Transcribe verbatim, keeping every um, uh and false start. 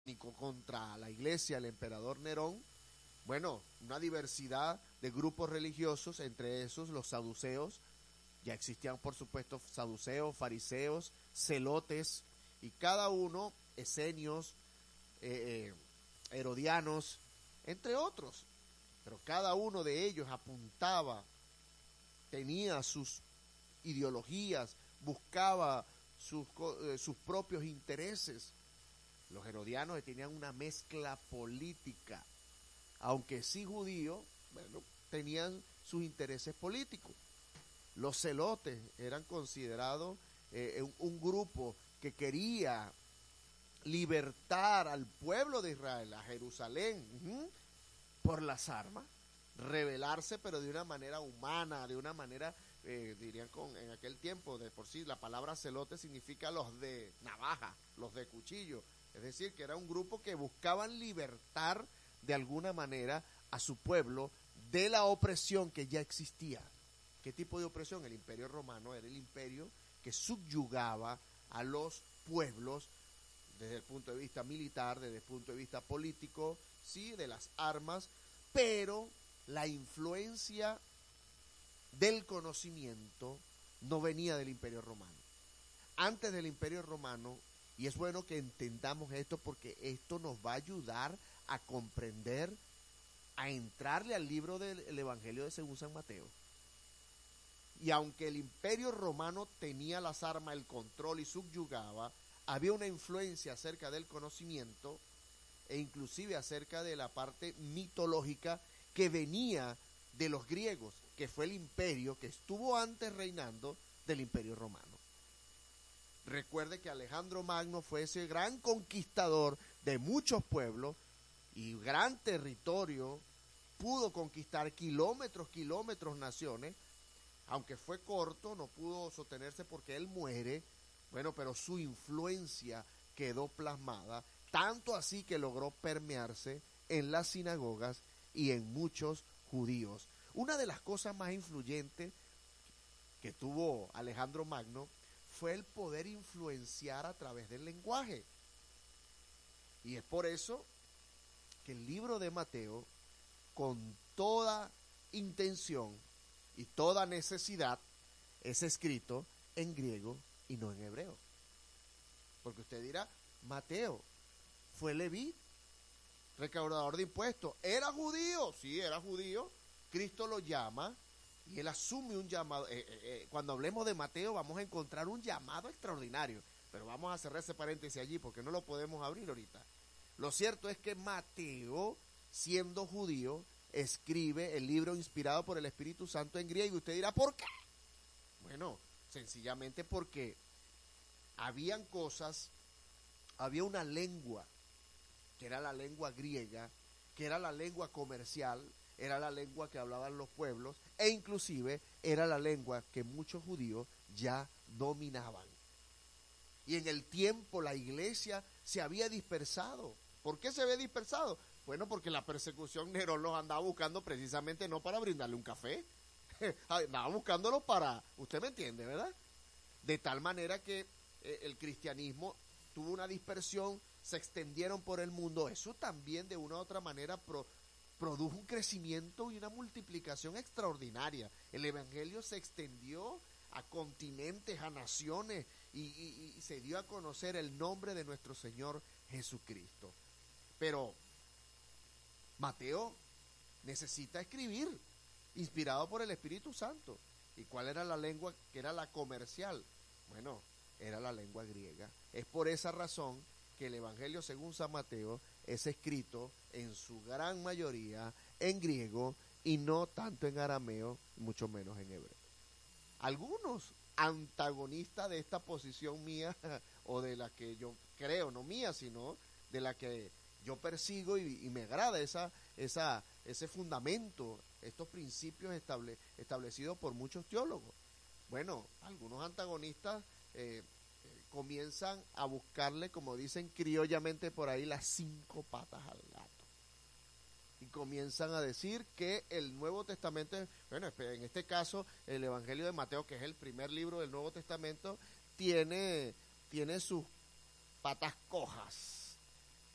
contra la iglesia, el emperador Nerón, bueno, una diversidad de grupos religiosos, entre esos los saduceos, ya existían por supuesto saduceos, fariseos, celotes, y cada uno, esenios, eh, eh, herodianos, entre otros, pero cada uno de ellos apuntaba, tenía sus ideologías, buscaba sus, eh, sus propios intereses. Los herodianos tenían una mezcla política, aunque sí judíos, bueno, tenían sus intereses políticos. Los celotes eran considerados eh, un, un grupo que quería libertar al pueblo de Israel, a Jerusalén, uh-huh, por las armas, rebelarse, pero de una manera humana, de una manera, eh, dirían con, en aquel tiempo, de por sí, la palabra celote significa los de navaja, los de cuchillo, es decir, que era un grupo que buscaban libertar de alguna manera a su pueblo de la opresión que ya existía. ¿Qué tipo de opresión? El Imperio Romano era el imperio que subyugaba a los pueblos desde el punto de vista militar, desde el punto de vista político, sí, de las armas, pero la influencia del conocimiento no venía del Imperio Romano. Antes del Imperio Romano, y es bueno que entendamos esto porque esto nos va a ayudar a comprender, a entrarle al libro del Evangelio de según San Mateo. Y aunque el Imperio Romano tenía las armas, el control y subyugaba, había una influencia acerca del conocimiento e inclusive acerca de la parte mitológica que venía de los griegos, que fue el imperio que estuvo antes reinando del Imperio Romano. Recuerde que Alejandro Magno fue ese gran conquistador de muchos pueblos y gran territorio, pudo conquistar kilómetros, kilómetros, naciones, aunque fue corto, no pudo sostenerse porque él muere, bueno, pero su influencia quedó plasmada, tanto así que logró permearse en las sinagogas y en muchos judíos. Una de las cosas más influyentes que tuvo Alejandro Magno fue el poder influenciar a través del lenguaje. Y es por eso que el libro de Mateo, con toda intención y toda necesidad, es escrito en griego y no en hebreo. Porque usted dirá, Mateo fue leví, recaudador de impuestos, ¿era judío? Sí, era judío. Cristo lo llama y él asume un llamado. Eh, eh, eh, cuando hablemos de Mateo vamos a encontrar un llamado extraordinario, pero vamos a cerrar ese paréntesis allí porque no lo podemos abrir ahorita. Lo cierto es que Mateo, siendo judío, escribe el libro inspirado por el Espíritu Santo en griego. Y usted dirá, ¿por qué? Bueno, sencillamente porque habían cosas, había una lengua, que era la lengua griega, que era la lengua comercial, era la lengua que hablaban los pueblos, e inclusive era la lengua que muchos judíos ya dominaban. Y en el tiempo la iglesia se había dispersado. ¿Por qué se había dispersado? Bueno, porque la persecución Nerón los andaba buscando precisamente no para brindarle un café, andaba buscándolo para, usted me entiende, ¿verdad? De tal manera que eh, el cristianismo tuvo una dispersión, se extendieron por el mundo. Eso también de una u otra manera pro, produjo un crecimiento y una multiplicación extraordinaria. El evangelio se extendió a continentes, a naciones, y, y, y se dio a conocer el nombre de nuestro Señor Jesucristo. Pero Mateo necesita escribir, inspirado por el Espíritu Santo. ¿Y cuál era la lengua que era la comercial? Bueno, era la lengua griega. Es por esa razón que el Evangelio según San Mateo es escrito en su gran mayoría en griego y no tanto en arameo, mucho menos en hebreo. Algunos antagonistas de esta posición mía, o de la que yo creo, no mía, sino de la que yo persigo y, y me agrada esa, esa, ese fundamento, estos principios estable, establecidos por muchos teólogos. Bueno, algunos antagonistas eh, eh, comienzan a buscarle, como dicen criollamente por ahí, las cinco patas al gato. Y comienzan a decir que el Nuevo Testamento, bueno, en este caso el Evangelio de Mateo, que es el primer libro del Nuevo Testamento, tiene, tiene sus patas cojas.